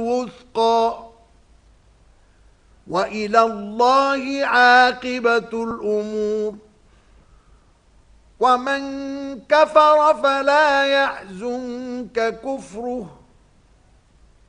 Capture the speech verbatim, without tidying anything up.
الوثقى وإلى الله عاقبة الأمور. ومن كفر فلا يحزنك كفره